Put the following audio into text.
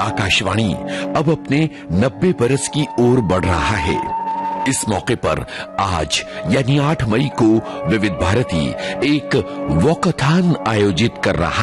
आकाशवाणी अब अपने 90 बरस की ओर बढ़ रहा है। इस मौके पर आज यानी 8 मई को विविध भारती एक वॉकथॉन आयोजित कर रहा